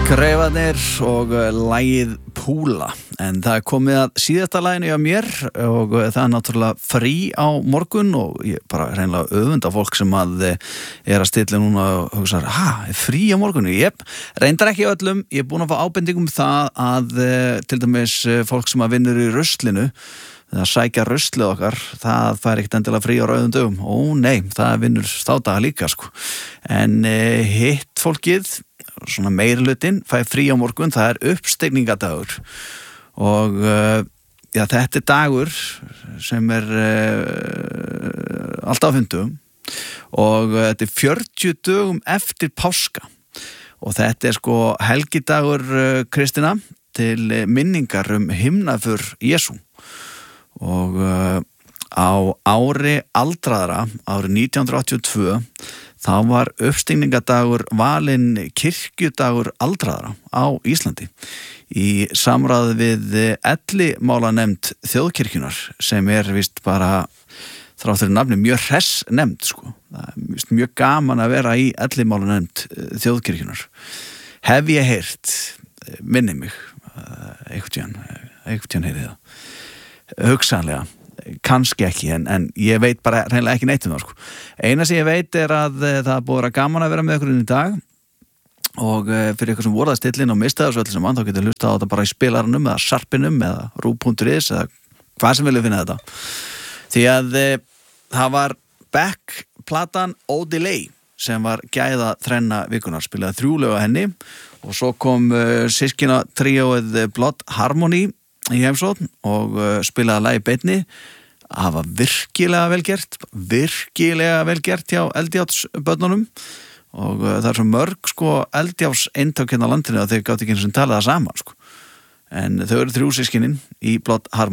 Greifarnir og lagið Púla, en það komið að síðasta laginu hjá mér og það náttúrulega frí á morgun og ég bara hreinlega öfunda fólk sem að að stilla núna og hugsa, frí á morgun? Jep, reyndar ekki öllum, ég búin að fá ábendingum það að til dæmis fólk sem að vinnur í ruslinu, það sækja ruslið okkar, það fær ekkert endilega frí á rauðum dögum. Ó nei, það vinnur þá daga líka sko. En hitt fólkið, svona meirihlutin, fær frí á morgun, það er uppstigningadagur og þetta er dagur sem er alltaf á fundum og þetta er 40 dögum eftir páska og þetta er sko helgidagur kristina til minningar himnaför Jesú og á ári aldraðra, árið 1982 þá var uppstigningadagur valinn kirkjudagur aldraðra á Íslandi í samráði við ellimálanefnd þjóðkirkjunar sem er víst bara þrátt fyrir nafni mjög hress nefnd sko. Það er víst mjög gaman að vera í ellimálanefnd þjóðkirkjunar. Hef ég heyrt, minni mig, einhvern tíðan heyrið það, hugsanlega. Kannski ekki, en ég veit bara reynilega ekki neitt um það sko. Eina sem ég veit er að það er búið að vera gaman að vera með ykkur inn í dag og fyrir ykkur sem voru að stilla inn og mista þessu öllu sem þá getur hlusta á þetta bara í spilaranum eða sarpinum eða rú.is eða hvað sem vilja finna þetta. Því að það var Beck-platan O-Delay sem var gæða þrenna vikunar, spilaði 3 lög á henni og svo kom systkina tríóið Blood Harmony í heimsókn og spilaði lagi beinni. Það var virkilega vel gert hjá eldjátsbörnunum og það er svo mörg sko eldjáts eintök hérna á landinu að þau gátt ekki einu sem talaði það saman sko. En þau eru 3 systkinin í Blood Harmony